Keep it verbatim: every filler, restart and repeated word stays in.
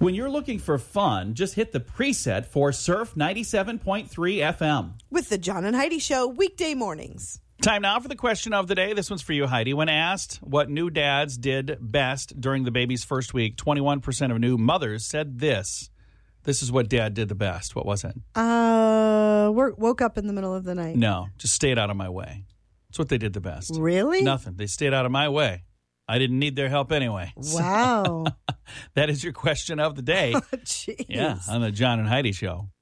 When you're looking for fun, just hit the preset for Surf ninety-seven point three F M. With the John and Heidi Show, weekday mornings. Time now for the question of the day. This one's for you, Heidi. When asked what new dads did best during the baby's first week, twenty-one percent of new mothers said this. This is what dad did the best. What was it? Uh, work, woke up in the middle of the night. No, just stayed out of my way. That's what they did the best. Really? Nothing. They stayed out of my way. I didn't need their help anyway. Wow. So, that is your question of the day. Jeez. Yeah, on the John and Heidi Show.